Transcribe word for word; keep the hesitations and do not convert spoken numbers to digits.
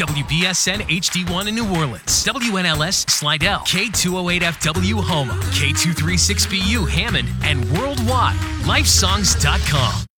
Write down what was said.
W B S N H D one in New Orleans, W N L S Slidell, K two oh eight F W Houma, K two thirty-six B U Hammond, and worldwide, lifesongs dot com.